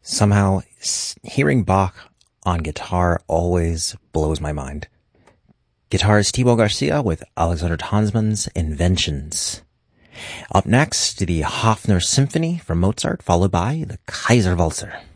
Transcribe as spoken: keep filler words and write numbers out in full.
Somehow, hearing Bach on guitar always blows my mind. Guitarist Thibaut Garcia with Alexander Tansman's Inventions. Up next, the Hofner Symphony from Mozart, followed by the Kaiserwalzer.